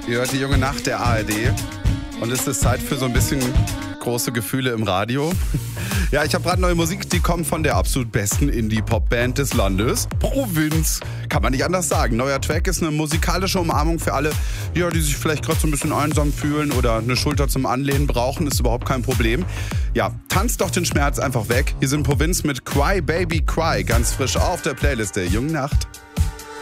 Ihr hört die junge Nacht der ARD und es ist Zeit für so ein bisschen große Gefühle im Radio. Ja, ich habe gerade neue Musik, die kommt von der absolut besten Indie-Pop-Band des Landes. Provinz, kann man nicht anders sagen. Neuer Track ist eine musikalische Umarmung für alle, ja, die sich vielleicht gerade so ein bisschen einsam fühlen oder eine Schulter zum Anlehnen brauchen, ist überhaupt kein Problem. Ja, tanzt doch den Schmerz einfach weg. Hier sind Provinz mit Cry Baby Cry, ganz frisch auf der Playlist der jungen Nacht.